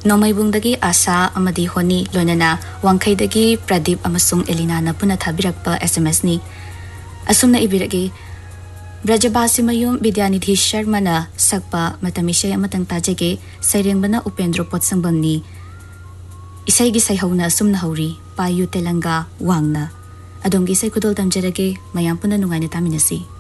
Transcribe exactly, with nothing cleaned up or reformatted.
नोमैबुंगदगी आशा अमदी होनी लोनना वांखैदगी प्रदीप अमसुंग एलिना पुना थाबिरकपा एसएमएस नि असुमना इबिरगे ब्रजबासी मयूम विद्यानिधि शर्माना सकपा मतमिशय अमतंग ताजेगे सैरेंबना उपेंद्र पोत्संबमनी इसाईगी सैहौना असुमना हौरी पायु तेलंगा वांगना अदोंगी सै खुदोल तमजरगे मयाम पुना नुंगाइना तामिनसी।